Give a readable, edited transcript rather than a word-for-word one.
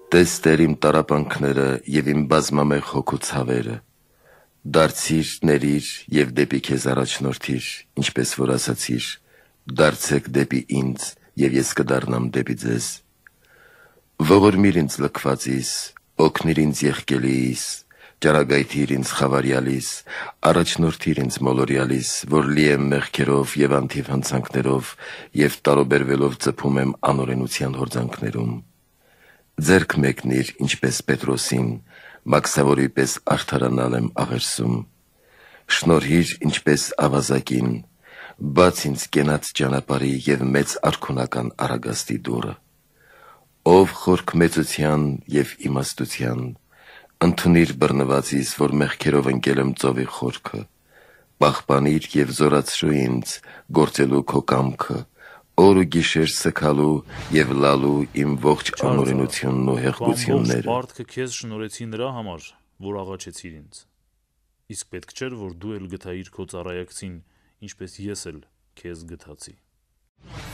Տես Տեր իմ տառապանքները և իմ բազմամեղ հոգու ցավերը, դարձիր, ներիր և դեպի քեզ առաջնորդիր, ինչպես որ ասացիր, դարձեք դեպի ինձ և ես կդառնամ դեպի ձեզ։ Ողորմիր ինձ լքվածիս, օգնիր ինձ եղկելիս, ճարագայթիր ինձ խավարյալիս, առաջնորդիր ինձ մոլորյալիս, որ լի եմ մեղքերով և անթիվ հանցանքներով և տարոբերվելով ծփում եմ անօրենության հորձանքներում։ Ձեռք մեկնիր, ինչպես Պետրոսին, մաքսավորի պես արդարանալ եմ աղերսում։ Շնորհիր, ինչպես ավազակին, բաց ինձ կենաց ճանապարհի և մեծ արքունական արագաստի դուռը։ Ով խորք մեծության և իմաստության, ընդունիր բռնվածիս, որ մեղքերով ընկել եմ ծովի խորքը, պահպանիր և զորացրու ինձ, գործելու քո կամքը, օր ու գիշեր սգալու և լալու իմ ողջ անօրենությունն ու հեղկությունները։ Պարտքը քեզ շնորհեցի նրա համար, որ աղաչեցիր ինձ։ Իսկ պետք չէր, որ դու էլ գթայիր քո ծառայակցին, ինչպես ես էլ քեզ գթացի։